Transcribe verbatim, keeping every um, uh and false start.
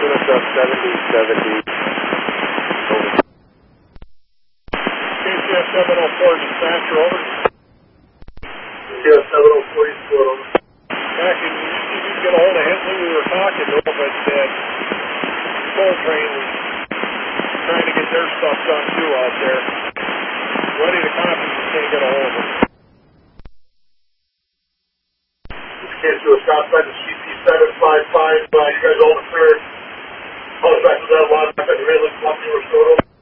us up seventy seventy. Over. K C S seven oh four dispatcher, over. K C S seven oh four, East Fort, over. Back in, you see if you can get a hold of Hensley. We were talking to him, but uh, Soul Train was trying to get their stuff done too out there. Ready to copy, just can't get a hold of him. Just came to a stop sign of C P seven five five. Uh, you guys all clear. Close back to that one. Back at the Midland, Fluffy, Restore.